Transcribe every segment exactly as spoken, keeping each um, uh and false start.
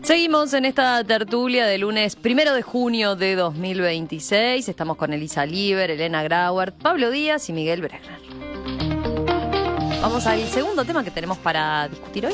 Seguimos en esta tertulia de lunes primero de junio de dos mil veintiséis. Estamos con Elisa Liber, Elena Grauert, Pablo Díaz y Miguel Bregner. Vamos al segundo tema que tenemos para discutir hoy.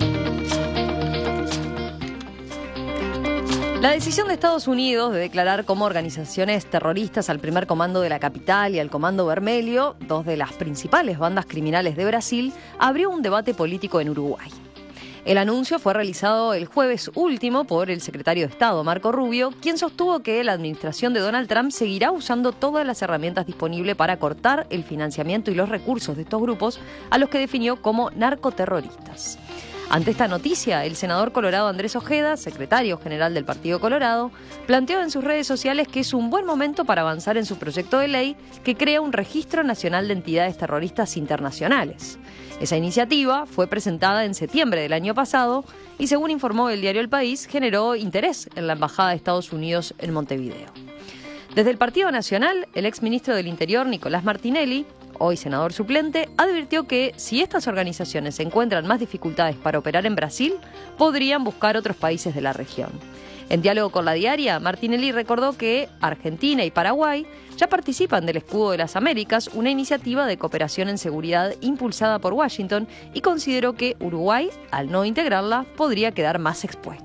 La decisión de Estados Unidos de declarar como organizaciones terroristas al primer comando de la capital y al Comando Vermelho, dos de las principales bandas criminales de Brasil, abrió un debate político en Uruguay. El anuncio fue realizado el jueves último por el secretario de Estado, Marco Rubio, quien sostuvo que la administración de Donald Trump seguirá usando todas las herramientas disponibles para cortar el financiamiento y los recursos de estos grupos, a los que definió como narcoterroristas. Ante esta noticia, el senador colorado Andrés Ojeda, secretario general del Partido Colorado, planteó en sus redes sociales que es un buen momento para avanzar en su proyecto de ley que crea un registro nacional de entidades terroristas internacionales. Esa iniciativa fue presentada en septiembre del año pasado y, según informó el diario El País, generó interés en la Embajada de Estados Unidos en Montevideo. Desde el Partido Nacional, el exministro del Interior, Nicolás Martinelli, hoy senador suplente, advirtió que si estas organizaciones encuentran más dificultades para operar en Brasil, podrían buscar otros países de la región. En diálogo con La Diaria, Martinelli recordó que Argentina y Paraguay ya participan del Escudo de las Américas, una iniciativa de cooperación en seguridad impulsada por Washington, y consideró que Uruguay, al no integrarla, podría quedar más expuesto.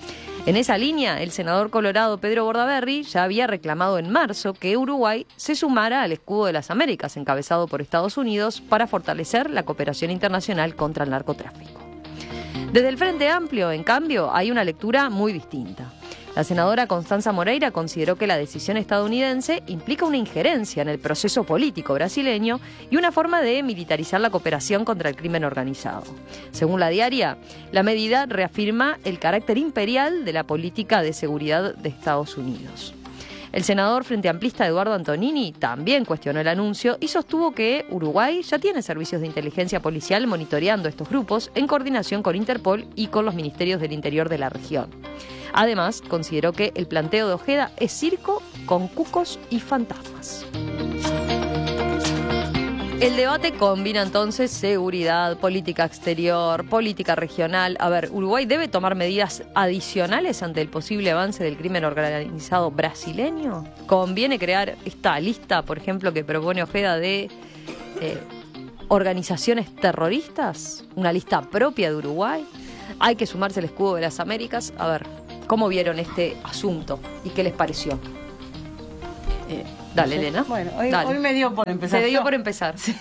En esa línea, el senador colorado Pedro Bordaberry ya había reclamado en marzo que Uruguay se sumara al Escudo de las Américas, encabezado por Estados Unidos, para fortalecer la cooperación internacional contra el narcotráfico. Desde el Frente Amplio, en cambio, hay una lectura muy distinta. La senadora Constanza Moreira consideró que la decisión estadounidense implica una injerencia en el proceso político brasileño y una forma de militarizar la cooperación contra el crimen organizado. Según La Diaria, la medida reafirma el carácter imperial de la política de seguridad de Estados Unidos. El senador frente amplista Eduardo Antonini también cuestionó el anuncio y sostuvo que Uruguay ya tiene servicios de inteligencia policial monitoreando estos grupos en coordinación con Interpol y con los ministerios del interior de la región. Además, consideró que el planteo de Ojeda es circo con cucos y fantasmas. El debate combina entonces seguridad, política exterior, política regional. A ver, ¿Uruguay debe tomar medidas adicionales ante el posible avance del crimen organizado brasileño? ¿Conviene crear esta lista, por ejemplo, que propone Ojeda de eh, organizaciones terroristas? ¿Una lista propia de Uruguay? ¿Hay que sumarse al Escudo de las Américas? A ver, ¿cómo vieron este asunto y qué les pareció? Eh, Dale, Elena. Bueno, hoy, Dale. hoy me dio por empezar. Se dio yo. por empezar. Sí.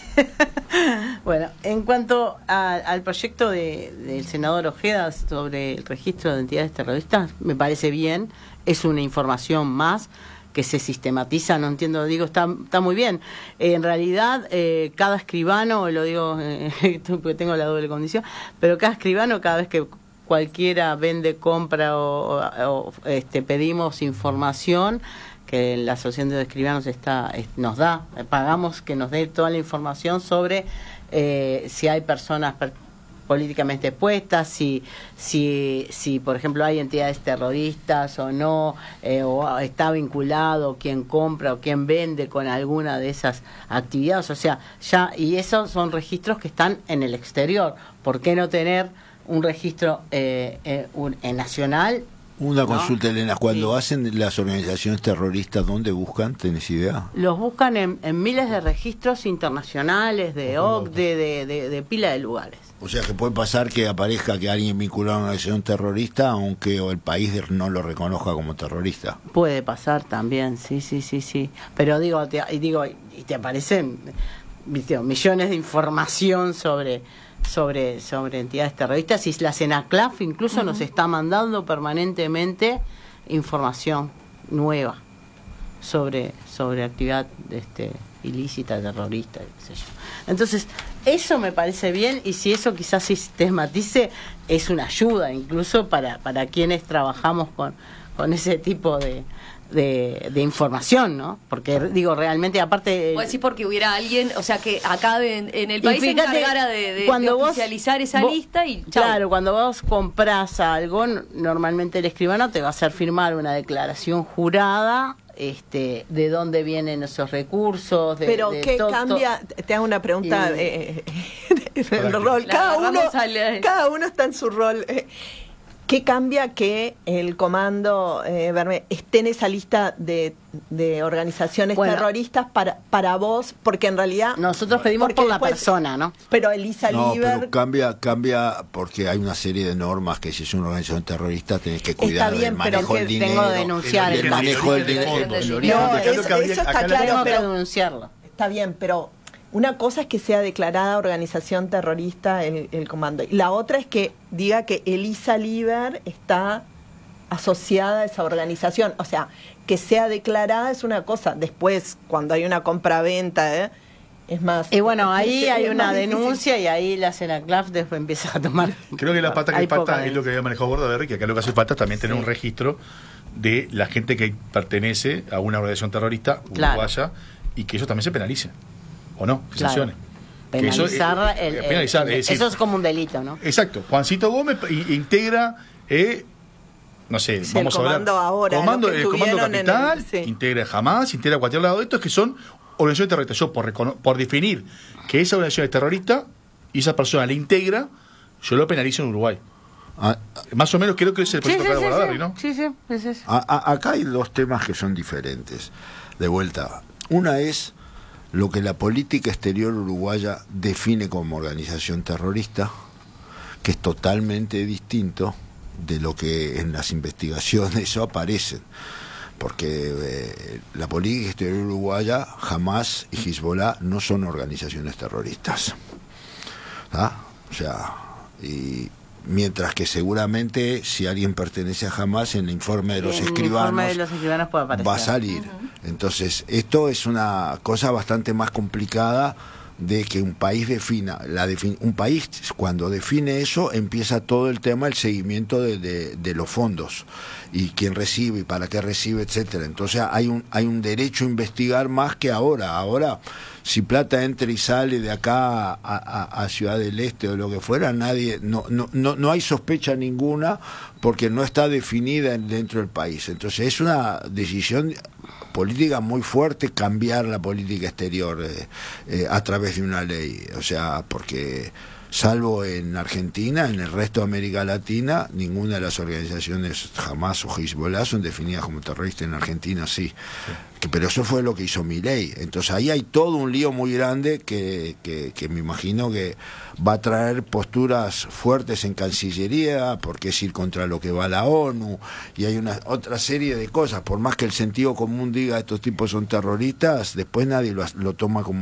Bueno, en cuanto a, al proyecto de, del senador Ojeda sobre el registro de entidades terroristas, me parece bien. Es una información más que se sistematiza, no entiendo, digo, está, está muy bien. Eh, en realidad, eh, cada escribano, lo digo eh, porque tengo la doble condición, pero cada escribano, cada vez que cualquiera vende, compra o, o, o este, pedimos información, que la Asociación de Escribanos está, nos da, pagamos que nos dé toda la información sobre eh, si hay personas per, políticamente expuestas, si, si, si, por ejemplo, hay entidades terroristas o no, eh, o está vinculado quien compra o quien vende con alguna de esas actividades. O sea, ya, y esos son registros que están en el exterior. ¿Por qué no tener un registro eh, eh, un, eh, nacional? Una consulta, ¿no? Elena, cuando sí. hacen las organizaciones terroristas, ¿dónde buscan? ¿Tenés idea? Los buscan en, en miles de registros internacionales, de O C D E, de, de, de pila de lugares. O sea, que puede pasar que aparezca que alguien vinculado a una organización terrorista, aunque el país no lo reconozca como terrorista. Puede pasar también, sí, sí, sí, sí. Pero digo, te, y digo, y te aparecen ¿viste? millones de información sobre... sobre sobre entidades terroristas, y la CENACLAF incluso uh-huh. nos está mandando permanentemente información nueva sobre sobre actividad este ilícita, terrorista, qué sé yo. Entonces, eso me parece bien, y si eso quizás sistematice, es una ayuda incluso para para quienes trabajamos con con ese tipo de De, de información, ¿no? Porque, digo, realmente, aparte... Pues sí, porque hubiera alguien, o sea, que acá en, en el país fíjate, se encargara de, de, cuando de vos, oficializar esa vos, lista y chau. Claro, cuando vos comprás algo, normalmente el escribano te va a hacer firmar una declaración jurada este de dónde vienen esos recursos. De, Pero, de ¿qué to, cambia? To, te hago una pregunta. Y, eh, el rol. Cada uno, al... cada uno está en su rol. Eh, ¿Qué cambia que el comando eh, Vermelho esté en esa lista de, de organizaciones bueno, terroristas para para vos? Porque en realidad... Nosotros pedimos porque por la después, persona, ¿no? Pero Elisa No, Liber... pero cambia, cambia porque hay una serie de normas que si es una organización terrorista tenés que cuidar bien, del manejo pero del que dinero. tengo que denunciar del el manejo del dinero. No, Acá eso, lo que habría- eso acá está lo- claro, Tengo que pero... denunciarlo. Está bien, pero una cosa es que sea declarada organización terrorista el, el comando. Y la otra es que diga que Elisa Liber está asociada a esa organización. O sea, que sea declarada es una cosa. Después, cuando hay una compraventa, ¿eh? es más... Y bueno, ahí es hay más una difícil. denuncia y ahí la CENACLAF después empieza a tomar... Creo que la pata que Hay falta poca es lo que había manejado Bordaberry, que acá lo que hace falta es también tener Sí. un registro de la gente que pertenece a una organización terrorista Claro. uruguaya y que eso también se penalice, ¿o no? Se Claro. sancione. Que eso, Penalizar, eh, el, eh, penalizar, el- es decir, eso es como un delito, ¿no? exacto. Juancito Gómez i- integra, eh, no sé, Sí, vamos el a hablar. comando ahora, comando, lo que el comando tuvieron en capital, el- sí. integra Hamas, integra cualquier lado de estos que son organizaciones terroristas. Yo por, recono- por definir que esa organización es terrorista y esa persona la integra, yo lo penalizo en Uruguay. Ah, Más o menos creo que es el Sí, sí, proyecto sí, de Bordaberry, sí, ¿no? sí, sí, es eso. A- a- acá hay dos temas que son diferentes. De vuelta, una es lo que la política exterior uruguaya define como organización terrorista, que es totalmente distinto de lo que en las investigaciones eso aparecen. Porque eh, la política exterior uruguaya, Hamas y Hezbollah no son organizaciones terroristas. ¿Ah? O sea, y mientras que seguramente si alguien pertenece a Hamas, en el informe de los En el escribanos informe de los escribanos puede aparecer. va a salir. Entonces, esto es una cosa bastante más complicada de que un país defina, la defin- un país cuando define eso empieza todo el tema, el seguimiento de, de, de los fondos y quién recibe y para qué recibe, etcétera. Entonces hay un hay un derecho a investigar más que ahora. Ahora, si plata entra y sale de acá a, a, a Ciudad del Este o lo que fuera, nadie, no, no, no, no hay sospecha ninguna porque no está definida dentro del país. Entonces es una decisión política muy fuerte cambiar la política exterior eh, eh, a través de una ley, o sea, porque salvo en Argentina, en el resto de América Latina, ninguna de las organizaciones Hamas o Hezbollah son definidas como terroristas. En Argentina sí, sí. Que, pero eso fue lo que hizo Milei. Entonces ahí hay todo un lío muy grande que, que, que me imagino que va a traer posturas fuertes en Cancillería, porque es ir contra lo que va la ONU, y hay una otra serie de cosas. Por más que el sentido común diga estos tipos son terroristas, después nadie lo, lo toma como